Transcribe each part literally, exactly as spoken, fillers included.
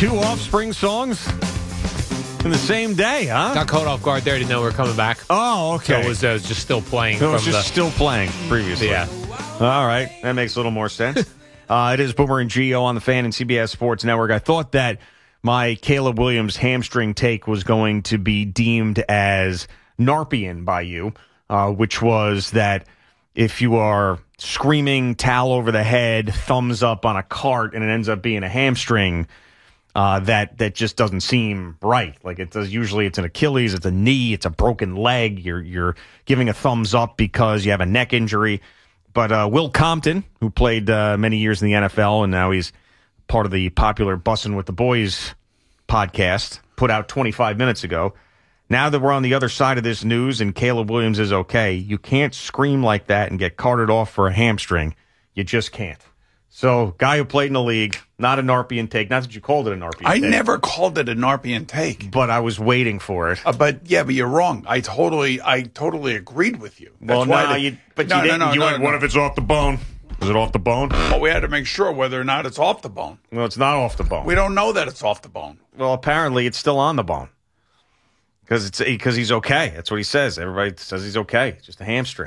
two Offspring songs in the same day, huh? Got caught off guard there. Didn't know we were coming back. Oh, okay. So it was, uh, it was just still playing. So it was from just the, still playing previously. Yeah. All right. That makes a little more sense. uh, it is Boomer and Gio on the Fan and C B S Sports Network. I thought that my Caleb Williams hamstring take was going to be deemed as Narpian by you, uh, which was that if you are screaming towel over the head, thumbs up on a cart, and it ends up being a hamstring, uh, that that just doesn't seem right. Like it does. Usually, it's an Achilles, it's a knee, it's a broken leg. You're you're giving a thumbs up because you have a neck injury. But uh, Will Compton, who played uh, many years in the N F L, and now he's part of the popular Bussin' with the Boys podcast, put out twenty-five minutes ago. Now that we're on the other side of this news and Caleb Williams is okay, you can't scream like that and get carted off for a hamstring. You just can't. So, guy who played in the league, not a Narpian take. Not that you called it a Narpian I take. I never called it a Narpian take. But I was waiting for it. Uh, but, yeah, but you're wrong. I totally I totally agreed with you. That's well, why no, they, you, but no, you didn't. No, no, you no, went, no, what no. if it's off the bone? Is it off the bone? Well, we had to make sure whether or not it's off the bone. Well, it's not off the bone. We don't know that it's off the bone. Well, apparently it's still on the bone. Because it's because he's okay. That's what he says. Everybody says he's okay. It's just a hamstring.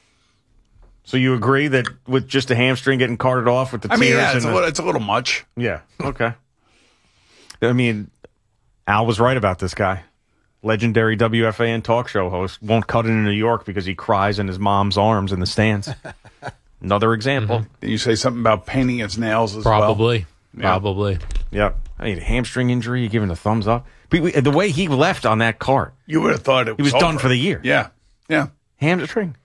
So you agree that with just a hamstring getting carted off with the I tears? mean, yeah, it's, and a the, little, it's a little much. Yeah, okay. I mean, Al was right about this guy. Legendary W F A N talk show host. Won't cut it in New York because he cries in his mom's arms in the stands. Another example. Mm-hmm. Did you say something about painting his nails as Probably. well? Probably. Probably. Yep. I mean, a hamstring injury, you giving a thumbs up. But we, the way he left on that cart. You would have thought it was He was done over. for the year. Yeah, yeah. Hamstring.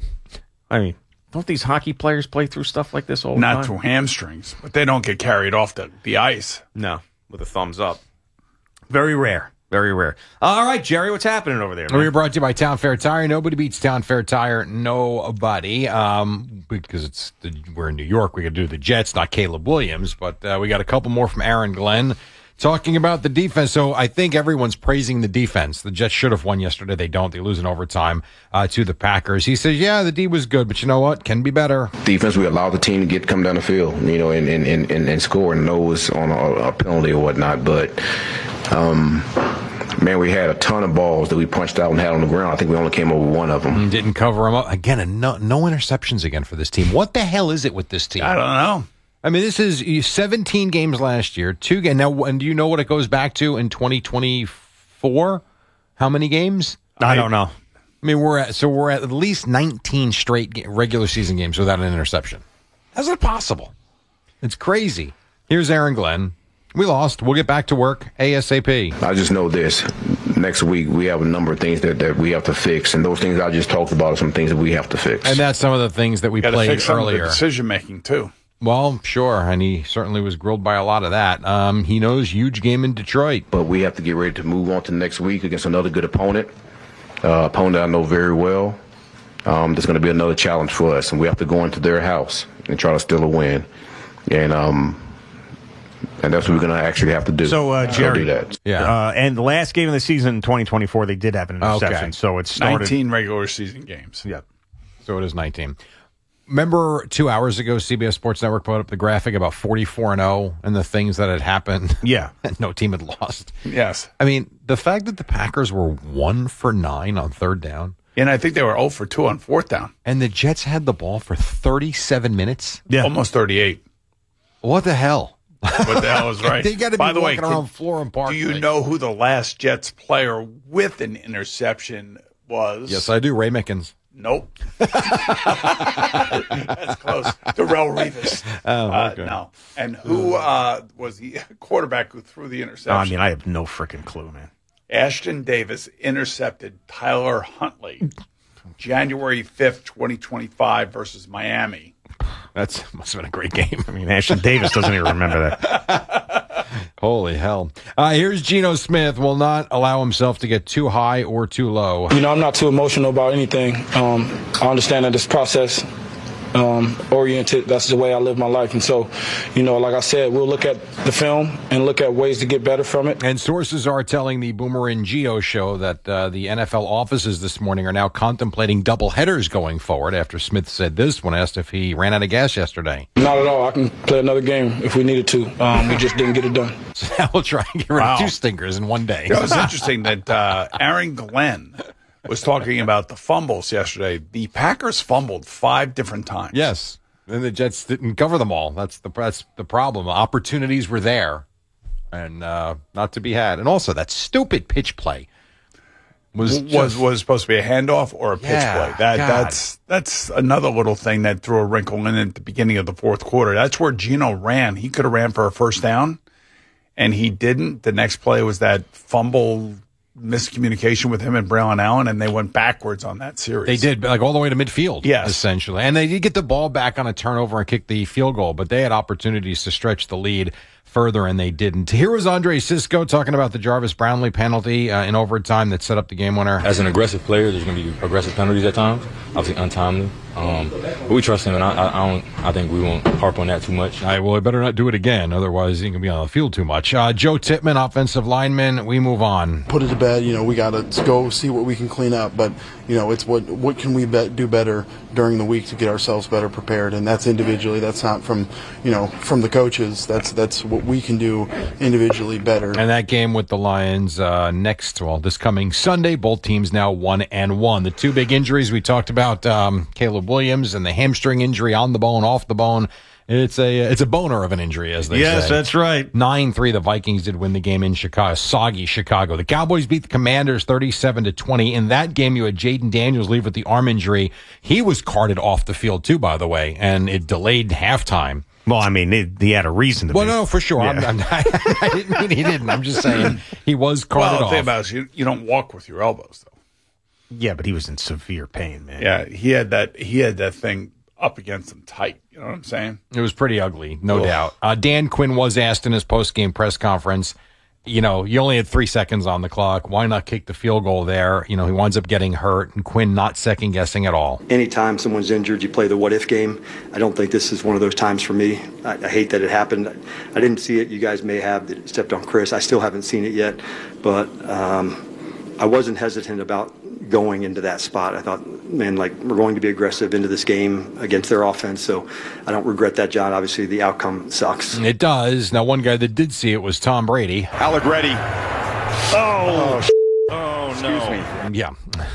I mean, don't these hockey players play through stuff like this all the Not time? through hamstrings, but they don't get carried off the, the ice. No, with a thumbs up. Very rare. Very rare. All right, Jerry, what's happening over there, man? We're brought to you by Town Fair Tire. Nobody beats Town Fair Tire. Nobody. Um, because it's the, we're in New York. We got to do the Jets, not Caleb Williams. But uh, we got a couple more from Aaron Glenn talking about the defense. So I think everyone's praising the defense. The Jets should have won yesterday. They don't. They lose in overtime uh, to the Packers. He says, yeah, the D was good, but you know what? Can be better. Defense, we allowed the team to get come down the field, you know, and and, and, and score and know it was on a, a penalty or whatnot. But, um, man, we had a ton of balls that we punched out and had on the ground. I think we only came over one of them. Didn't cover them up. Again, a no, no interceptions again for this team. What the hell is it with this team? I don't know. I mean, this is seventeen games last year. Two games. Now, and do you know what it goes back to in twenty twenty-four? How many games? I don't know. I mean, we're at, so we're at at least nineteen straight ga- regular season games without an interception. How's it possible? It's crazy. Here's Aaron Glenn. We lost. We'll get back to work ASAP. I just know this. Next week, we have a number of things that, that we have to fix, and those things I just talked about are some things that we have to fix. And that's some of the things that we Got to played fix some earlier. of the decision making too. Well, sure, and he certainly was grilled by a lot of that. Um, he knows huge game in Detroit. But we have to get ready to move on to next week against another good opponent, uh, opponent I know very well. Um, there's going to be another challenge for us, and we have to go into their house and try to steal a win. And um, and that's what we're going to actually have to do. So, uh, Go Jerry, do that. Yeah. Uh, and the last game of the season in twenty twenty-four, they did have an interception. Okay. So it started. nineteen regular season games. Yep. So it is nineteen. Remember two hours ago, C B S Sports Network put up the graphic about forty-four and oh and the things that had happened. Yeah. And no team had lost. Yes. I mean, the fact that the Packers were one for nine on third down, And I think they were zero for two on fourth down. and the Jets had the ball for thirty-seven minutes. Yeah. Almost thirty-eight. What the hell? What the hell is right? They got to be By the way, walking around can- Florham Park. do you know who the last Jets player with an interception was? Yes, I do. Ray Mickens. Nope. That's close. Darrell Revis. Oh, okay. Uh, no. And who uh, was the quarterback who threw the interception? No, I mean, I have no freaking clue, man. Ashton Davis intercepted Tyler Huntley January fifth, twenty twenty-five versus Miami. That must have been a great game. I mean, Ashton Davis doesn't even remember that. Holy hell. Uh, here's Geno Smith. Will not allow himself to get too high or too low. You know, I'm not too emotional about anything. Um, I understand that this process um, oriented. That's the way I live my life. And so, you know, like I said, we'll look at the film and look at ways to get better from it. And sources are telling the Boomer and Gio show that uh, the N F L offices this morning are now contemplating double headers going forward after Smith said this when asked if he ran out of gas yesterday. Not at all. I can play another game if we needed to. Um, we just didn't get it done. So now we'll try and get rid Wow. of two stinkers in one day. It was interesting that uh, Aaron Glenn was talking about the fumbles yesterday. The Packers fumbled five different times. Yes. And the Jets didn't cover them all. That's the that's the problem. Opportunities were there and uh, not to be had. And also that stupid pitch play was was just, was supposed to be a handoff or a pitch Yeah, play. That God. that's that's another little thing that threw a wrinkle in at the beginning of the fourth quarter. That's where Gino ran. He could have ran for a first down, and he didn't. The next play was that fumble miscommunication with him and Braylon Allen, and they went backwards on that series. They did, like all the way to midfield, Yes. essentially. And they did get the ball back on a turnover and kick the field goal, but they had opportunities to stretch the lead further, and they didn't. Here was Andre Sisco talking about the Jarvis Brownlee penalty uh, in overtime that set up the game winner. As an aggressive player, there's going to be aggressive penalties at times, obviously untimely. Um, but we trust him, and I, I, I don't. I think we won't harp on that too much. All right, well, I better not do it again, otherwise he can be on the field too much. Uh, Joe Tippmann, offensive lineman, we move on. Put it to bed. You know, we got to go see what we can clean up. But you know, it's what what can we be- do better during the week to get ourselves better prepared, and that's individually. That's not from you know from the coaches. That's that's what we can do individually better. And that game with the Lions uh, next, well, this coming Sunday, both teams now one and one. The two big injuries we talked about, um, Caleb Williams and the hamstring injury on the bone, off the bone. It's a it's a boner of an injury, as they Yes, say. that's right. nine three, the Vikings did win the game in Chicago, soggy Chicago. The Cowboys beat the Commanders thirty-seven to twenty. In that game, you had Jaden Daniels leave with the arm injury. He was carted off the field, too, by the way, and it delayed halftime. Well, I mean, it, he had a reason to Well, be. no, for sure. Yeah. I'm, I'm not, I didn't mean he didn't. I'm just saying he was carted Well, the off. thing about it is you, you don't walk with your elbows, though. Yeah, but he was in severe pain, man. Yeah, he had that. He had that thing up against him tight. You know what I'm saying? It was pretty ugly, no Ugh. doubt. Uh, Dan Quinn was asked in his post-game press conference, you know, you only had three seconds on the clock. Why not kick the field goal there? You know, he winds up getting hurt, and Quinn not second-guessing at all. Anytime someone's injured, you play the what-if game. I don't think this is one of those times for me. I, I hate that it happened. I didn't see it. You guys may have that it stepped on Chris. I still haven't seen it yet. But um, I wasn't hesitant about going into that spot. I thought, man, like, we're going to be aggressive into this game against their offense, so I don't regret that, John. Obviously, the outcome sucks. It does. Now, one guy that did see it was Tom Brady. Alec Reddy. Oh, Oh, no. Yeah.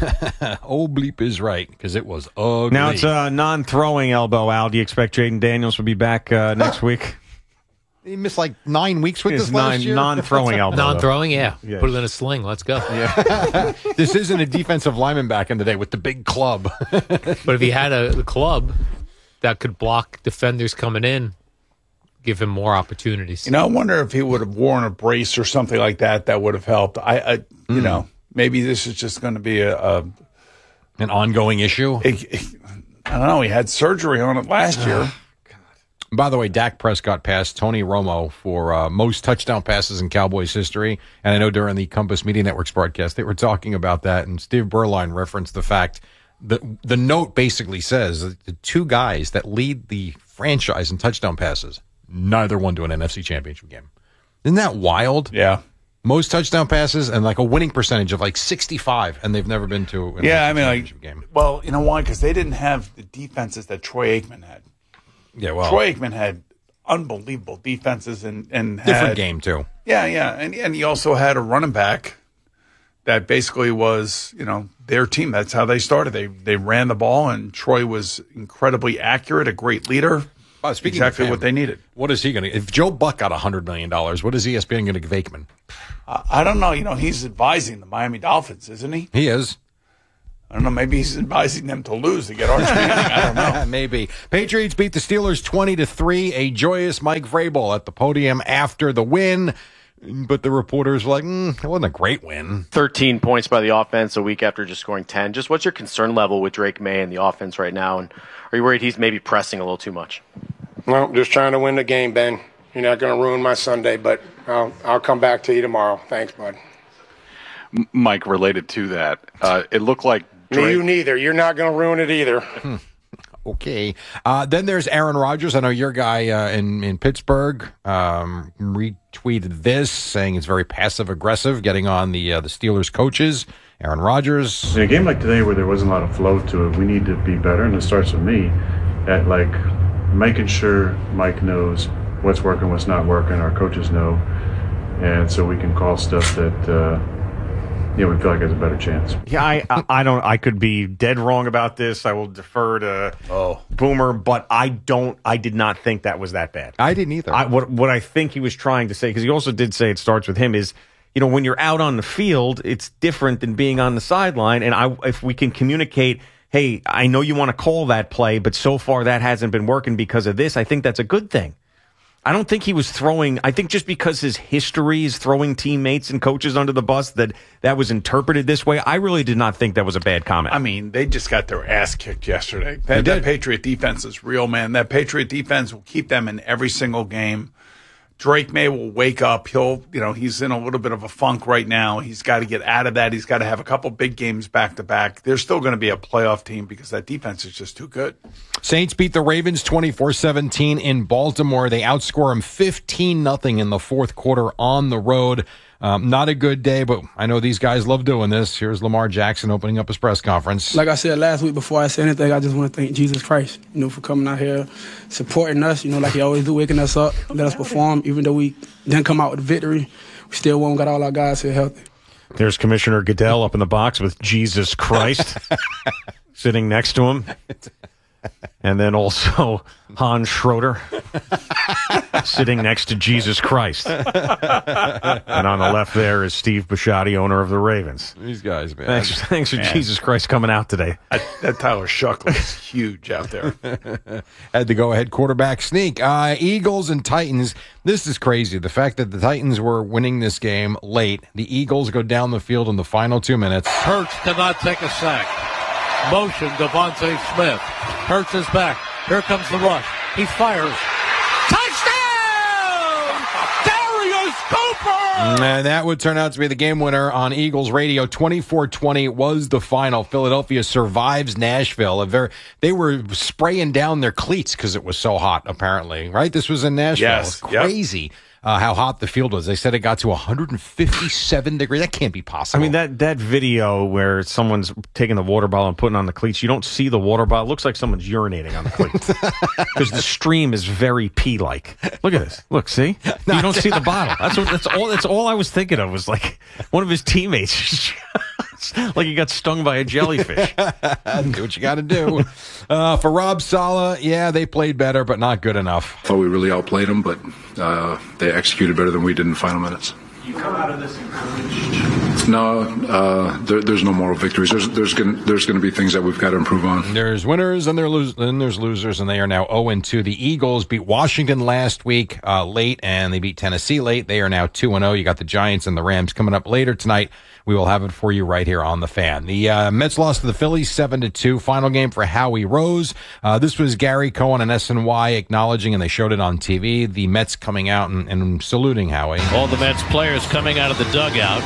Oh, bleep is right, because it was ugly. now it's a non-throwing elbow, Al. Do you expect Jaden Daniels will be back uh, next week? He missed like nine weeks with It's this last nine- year. non-throwing elbow. Non-throwing, yeah. Yeah. Put it in a sling. Let's go. This isn't a defensive lineman back in the day with the big club. But if he had a, a club that could block defenders coming in, give him more opportunities. You know, I wonder if he would have worn a brace or something like that. That would have helped. I, I you know, maybe this is just going to be a, a An ongoing issue. it, it- I don't know. He had surgery on it last year. By the way, Dak Prescott passed Tony Romo for uh, most touchdown passes in Cowboys history. And I know during the Compass Media Network's broadcast, they were talking about that. And Steve Berline referenced the fact that the note basically says that the two guys that lead the franchise in touchdown passes, neither one to an N F C championship game. Isn't that wild? Yeah. Most touchdown passes and like a winning percentage of like sixty-five, and they've never been to an Yeah, I N F C mean, championship like, game. well, you know why? Because they didn't have the defenses that Troy Aikman had. Yeah, well, Troy Aikman had unbelievable defenses and, and had, different game too. Yeah, yeah. And, and he also had a running back that basically was, you know, their team. That's how they started. They they ran the ball, and Troy was incredibly accurate, a great leader. Wow, speaking exactly of him, what they needed. What is he going to? If Joe Buck got one hundred million dollars, what is E S P N going to give Aikman? I, I don't know. You know, he's advising the Miami Dolphins, isn't he? He is. I don't know. Maybe he's advising them to lose to get Arch Manning. I don't know. Maybe. Patriots beat the Steelers twenty to three. A joyous Mike Vrabel at the podium after the win. But the reporters were like, mm, it wasn't a great win. thirteen points by the offense a week after just scoring ten. Just what's your concern level with Drake May and the offense right now? And are you worried he's maybe pressing a little too much? Well, just trying to win the game, Ben. You're not going to ruin my Sunday, but I'll, I'll come back to you tomorrow. Thanks, bud. Mike, related to that, uh, it looked like Me, Drake, you neither. You're not going to ruin it either. Okay. Uh, then there's Aaron Rodgers. I know your guy uh, in, in Pittsburgh um, retweeted this, saying it's very passive-aggressive, getting on the uh, the Steelers coaches. Aaron Rodgers. In a game like today where there wasn't a lot of flow to it, we need to be better, and it starts with me at, like, making sure Mike knows what's working, what's not working, our coaches know, and so we can call stuff that uh, yeah, we feel like there's a better chance. Yeah, I, I, I don't. I could be dead wrong about this. I will defer to oh. Boomer, but I don't. I did not think that was that bad. I didn't either. I, what what I think he was trying to say, because he also did say it starts with him, is, you know, when you're out on the field, it's different than being on the sideline. And I, if we can communicate, hey, I know you want to call that play, but so far that hasn't been working because of this, I think that's a good thing. I don't think he was throwing, I think just because his history is throwing teammates and coaches under the bus, that that was interpreted this way. I really did not think that was a bad comment. I mean, they just got their ass kicked yesterday. That, that Patriot defense is real, man. That Patriot defense will keep them in every single game. Drake May will wake up. He'll, you know, he's in a little bit of a funk right now. He's got to get out of that. He's got to have a couple big games back to back. They're still going to be a playoff team because that defense is just too good. Saints beat the Ravens twenty-four seventeen in Baltimore. They outscore them fifteen nothing in the fourth quarter on the road. Um, not a good day, but I know these guys love doing this. Here's Lamar Jackson opening up his press conference. Like I said last week, before I say anything, I just want to thank Jesus Christ, you know, for coming out here, supporting us, you know, like he always do, waking us up, let us perform. Even though we didn't come out with a victory, we still won, got all our guys here healthy. There's Commissioner Goodell up in the box with Jesus Christ sitting next to him. And then also Hans Schroeder sitting next to Jesus Christ. And on the left there is Steve Bisciotti, owner of the Ravens. These guys, man. Thanks, thanks for Man. Jesus Christ coming out today. I, that Tyler Shuck looks huge out there. Had the go-ahead quarterback sneak. Uh, Eagles and Titans. This is crazy. The fact that the Titans were winning this game late. The Eagles go down the field in the final two minutes. Hurts cannot take a sack. Motion, Devontae Smith. Hurts is back. Here comes the rush. He fires. Touchdown! Darius Cooper! And that would turn out to be the game winner on Eagles radio. twenty-four twenty was the final. Philadelphia survives Nashville. A very, they were spraying down their cleats because it was so hot, apparently. Right? This was in Nashville. Yes. It was crazy. Yep. Uh, how hot the field was. They said it got to one hundred fifty-seven degrees. That can't be possible. I mean, that, that video where someone's taking the water bottle and putting on the cleats, you don't see the water bottle. It looks like someone's urinating on the cleats. Because the stream is very pea-like. Look at this. Look, see? You don't see the bottle. That's what, that's all That's all I was thinking of, was like one of his teammates. Like he got stung by a jellyfish. Do what you got to do. Uh, for Rob Saleh, yeah, they played better, but not good enough. I thought we really outplayed them, but uh, they executed better than we did in the final minutes. You come out of this encouraged? No, uh, there, there's no moral victories. There's there's going there's going to be things that we've got to improve on. There's winners and there lose, and there's losers, and they are now oh and two. The Eagles beat Washington last week uh, late, and they beat Tennessee late. They are now two and oh. You got the Giants and the Rams coming up later tonight. We will have it for you right here on The Fan. The uh, Mets lost to the Phillies seven to two. Final game for Howie Rose. Uh, this was Gary Cohen and S N Y acknowledging, and they showed it on T V, the Mets coming out and, and saluting Howie. All the Mets players coming out of the dugout.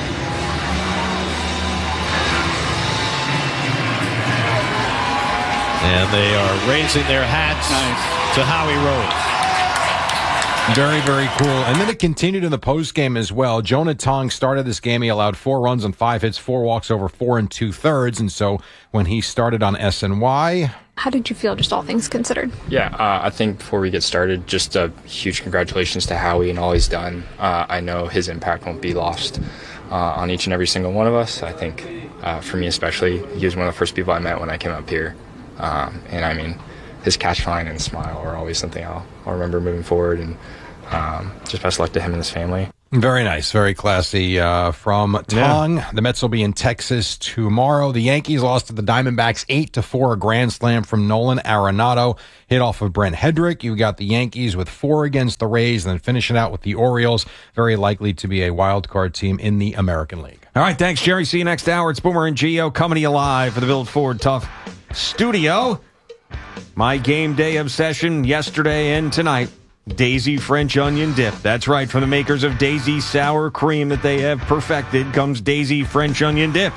And they are raising their hats nice. to Howie Rose. Very, very cool. And then it continued in the postgame as well. Jonah Tong started this game. He allowed four runs on five hits, four walks over four and two thirds. And so when he started on S N Y... How did you feel, just all things considered? Yeah, uh, I think before we get started, just a huge congratulations to Howie and all he's done. Uh, I know his impact won't be lost uh, on each and every single one of us. I think uh, for me especially, he was one of the first people I met when I came up here. Um, and I mean, his catch line and smile are always something I'll, I'll remember moving forward. And um, just best of luck to him and his family. Very nice, very classy uh, from Tong. Yeah. The Mets will be in Texas tomorrow. The Yankees lost to the Diamondbacks eight to four, a grand slam from Nolan Arenado, hit off of Brent Hedrick. You got the Yankees with four against the Rays, and then finishing out with the Orioles, very likely to be a wild card team in the American League. All right, thanks, Jerry. See you next hour. It's Boomer and Gio coming to you live for the Build Ford Tough studio. My game day obsession yesterday and tonight. Daisy French onion dip. That's right. From the makers of Daisy sour cream that they have perfected comes Daisy French onion dip.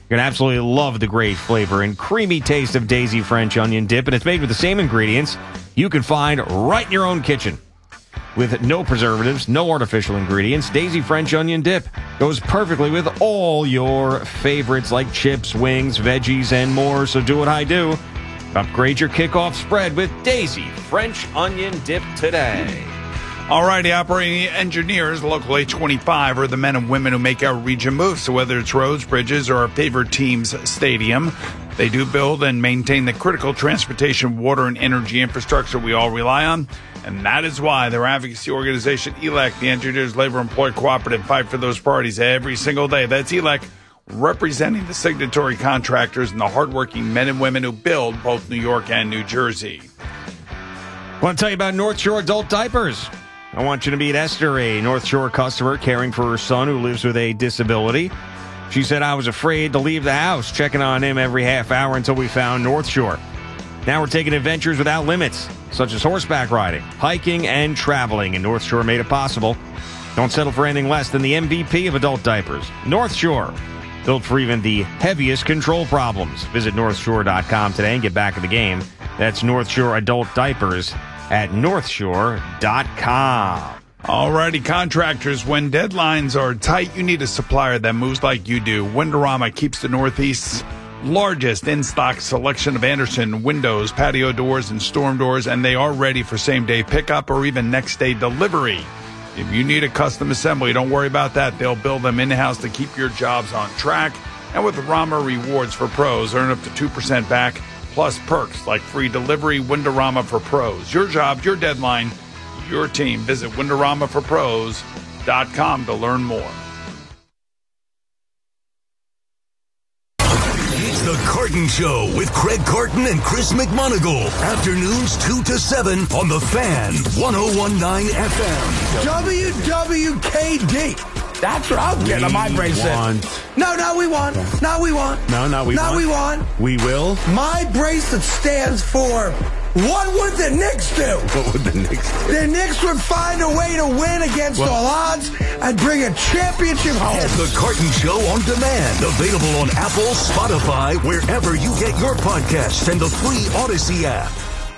You're going to absolutely love the great flavor and creamy taste of Daisy French onion dip, and it's made with the same ingredients you can find right in your own kitchen. With no preservatives, no artificial ingredients, Daisy French onion dip goes perfectly with all your favorites like chips, wings, veggies, and more. So do what I do. Upgrade your kickoff spread with Daisy French onion dip today. All righty, operating engineers, Local eight twenty-five, are the men and women who make our region move. So whether it's roads, bridges, or our favorite team's stadium, they do build and maintain the critical transportation, water, and energy infrastructure we all rely on. And that is why their advocacy organization, E L E C, the Engineers Labor Employee Cooperative, fight for those parties every single day. That's E L E C, representing the signatory contractors and the hardworking men and women who build both New York and New Jersey. I want to tell you about North Shore Adult Diapers. I want you to meet Esther, a North Shore customer caring for her son who lives with a disability. She said, I was afraid to leave the house, checking on him every half hour until we found North Shore. Now we're taking adventures without limits, such as horseback riding, hiking, and traveling, and North Shore made it possible. Don't settle for anything less than the M V P of adult diapers. North Shore, built for even the heaviest control problems. Visit north shore dot com today and get back in the game. That's North Shore Adult Diapers at north shore dot com. Alrighty, contractors, when deadlines are tight, you need a supplier that moves like you do. Windorama keeps the Northeast's largest in-stock selection of Andersen windows, patio doors, and storm doors, and they are ready for same-day pickup or even next-day delivery. If you need a custom assembly, don't worry about that. They'll build them in-house to keep your jobs on track. And with Rama Rewards for Pros, earn up to two percent back, plus perks like free delivery. Windorama for Pros. Your job, your deadline, your team. Visit windorama for pros dot com to learn more. It's the Carton Show with Craig Carton and Chris McMonagle. Afternoons two to seven on The Fan, one oh one point nine F M. W W K D. That's what I'm getting on my bracelet. No, no, we want. No, we want. No, no, we no, want. No, we want. We will. My bracelet stands for, what would the Knicks do? What would the Knicks do? The Knicks would find a way to win against Well, all odds and bring a championship home. The Carton Show on demand. Available on Apple, Spotify, wherever you get your podcasts, and the free Odyssey app.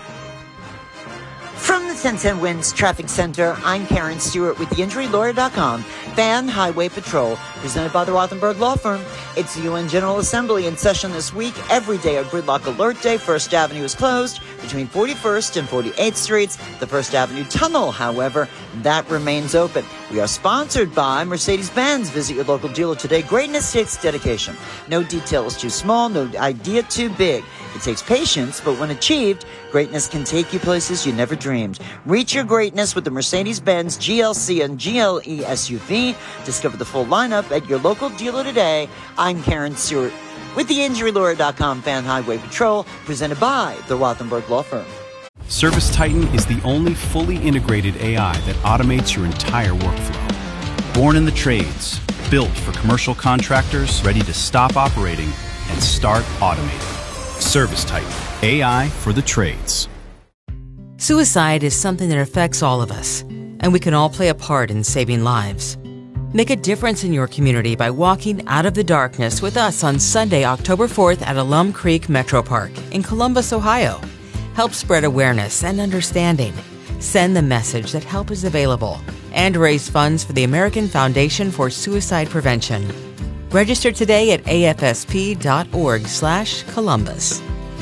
From the ten ten Winds Traffic Center, I'm Karen Stewart with the injury lawyer dot com. Fan Highway Patrol, presented by the Rothenberg Law Firm. It's the U N General Assembly in session this week. Every day a gridlock alert day. First Avenue is closed between forty-first and forty-eighth Streets. The First Avenue Tunnel, however, that remains open. We are sponsored by Mercedes-Benz. Visit your local dealer today. Greatness takes dedication. No detail is too small, no idea too big. It takes patience, but when achieved, greatness can take you places you never dreamed. Reach your greatness with the Mercedes-Benz G L C and G L E S U V. Discover the full lineup at your local dealer today. I'm Karen Stewart with the injury lawyer dot com Fan Highway Patrol, presented by the Rothenberg Law Firm. Service Titan is the only fully integrated A I that automates your entire workflow. Born in the trades, built for commercial contractors ready to stop operating and start automating. Service Titan, A I for the trades. Suicide is something that affects all of us, and we can all play a part in saving lives. Make a difference in your community by walking out of the darkness with us on Sunday, October fourth at Alum Creek Metro Park in Columbus, Ohio. Help spread awareness and understanding. Send the message that help is available and raise funds for the American Foundation for Suicide Prevention. Register today at A F S P dot org slash Columbus.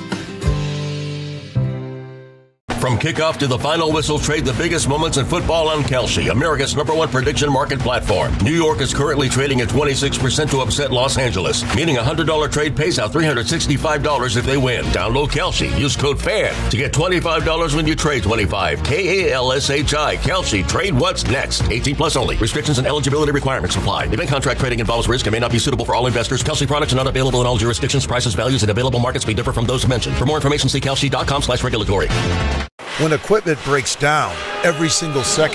From kickoff to the final whistle, trade the biggest moments in football on Kalshi, America's number one prediction market platform. New York is currently trading at twenty-six percent to upset Los Angeles, meaning a one hundred dollars trade pays out three hundred sixty-five dollars if they win. Download Kalshi. Use code FAN to get twenty-five dollars when you trade twenty-five. K A L S H I. Kalshi. Trade what's next. eighteen plus only. Restrictions and eligibility requirements apply. Event contract trading involves risk and may not be suitable for all investors. Kalshi products are not available in all jurisdictions. Prices, values, and available markets may differ from those mentioned. For more information, see kalshi dot com slash regulatory. When equipment breaks down, every single second